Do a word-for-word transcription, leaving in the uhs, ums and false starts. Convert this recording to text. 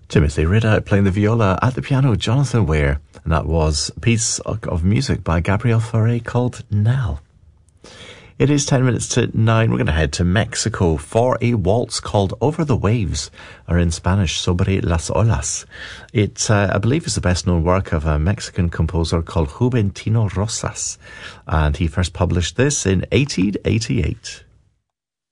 Timothy Riddle playing the viola, at the piano Jonathan Weir, and that was a piece of music by Gabriel Fauré called Nell. It is ten minutes to nine. We're going to head to Mexico for a waltz called Over the Waves, or in Spanish, Sobre las Olas. It, uh, I believe, is the best-known work of a Mexican composer called Juventino Rosas, and he first published this in eighteen eighty-eight.